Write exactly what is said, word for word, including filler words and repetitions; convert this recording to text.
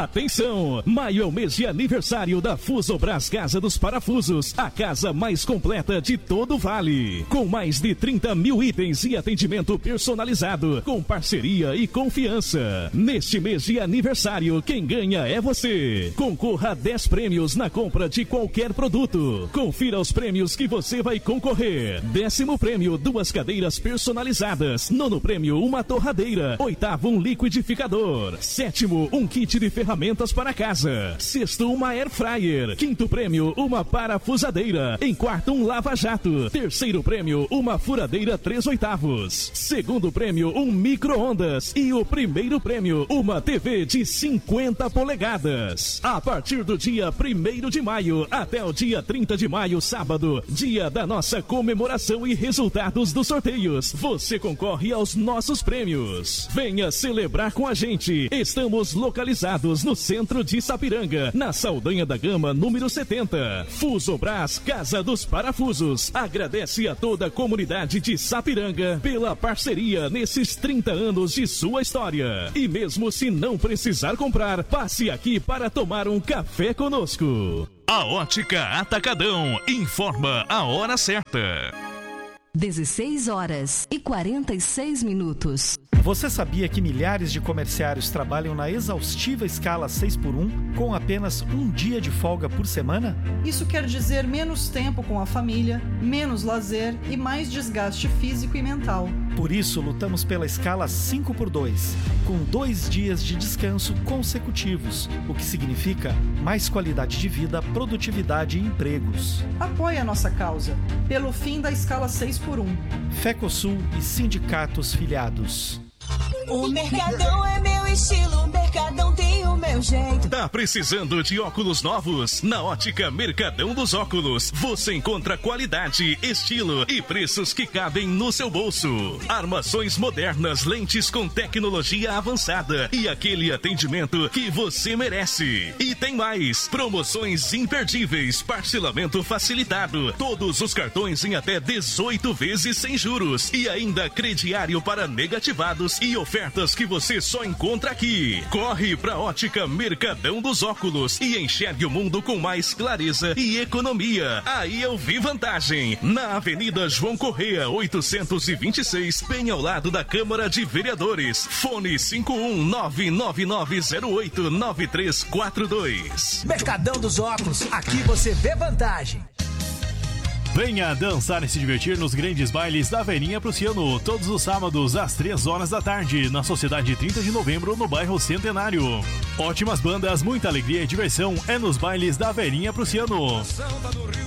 Atenção! Maio é o mês de aniversário da Fusobras Casa dos Parafusos, a casa mais completa de todo o Vale. Com mais de trinta mil itens e atendimento personalizado, com parceria e confiança. Neste mês de aniversário, quem ganha é você. Concorra a dez prêmios na compra de qualquer produto. Confira os prêmios que você vai concorrer. Décimo prêmio, duas cadeiras personalizadas. Nono prêmio, uma torradeira. Oitavo, um liquidificador. Sétimo, um kit de ferramentas para casa. Sexto, uma air fryer. Quinto prêmio, uma parafusadeira. Em quarto, um lava-jato. Terceiro prêmio, uma furadeira três oitavos. Segundo prêmio, um micro-ondas. E o primeiro prêmio, uma T V de cinquenta polegadas. A partir do dia primeiro de maio até o dia trinta de maio, sábado, dia da nossa comemoração e resultados dos sorteios, você concorre aos nossos prêmios. Venha celebrar com a gente. Estamos localizados no centro de Sapiranga, na Saldanha da Gama, número setenta. Fusobras Casa dos Parafusos agradece a toda a comunidade de Sapiranga pela parceria nesses trinta anos de sua história. E mesmo se não precisar comprar, passe aqui para tomar um café conosco. A Ótica Atacadão informa a hora certa. dezesseis horas e quarenta e seis minutos. Você sabia que milhares de comerciários trabalham na exaustiva escala seis por um com apenas um dia de folga por semana? Isso quer dizer menos tempo com a família, menos lazer e mais desgaste físico e mental. Por isso, lutamos pela escala cinco por dois, com dois dias de descanso consecutivos, o que significa mais qualidade de vida, produtividade e empregos. Apoie a nossa causa, pelo fim da escala seis por um. Fecosul e sindicatos filiados. O Mercadão é meu estilo, o Mercadão tem o meu jeito. Tá precisando de óculos novos? Na Ótica Mercadão dos Óculos, você encontra qualidade, estilo e preços que cabem no seu bolso. Armações modernas, lentes com tecnologia avançada e aquele atendimento que você merece. E tem mais, promoções imperdíveis, parcelamento facilitado, todos os cartões em até dezoito vezes sem juros e ainda crediário para negativados e ofertas que você só encontra aqui. Corre pra Ótica Mercadão dos Óculos e enxergue o mundo com mais clareza e economia. Aí eu vi vantagem. Na Avenida João Correia, oitocentos e vinte e seis, bem ao lado da Câmara de Vereadores. Fone cinco um nove nove nove zero oito nove três quatro dois. Mercadão dos Óculos, aqui você vê vantagem. Venha dançar e se divertir nos grandes bailes da Verinha Prussiano, todos os sábados às três horas da tarde, na Sociedade trinta de Novembro, no bairro Centenário. Ótimas bandas, muita alegria e diversão é nos bailes da Verinha Prussiano.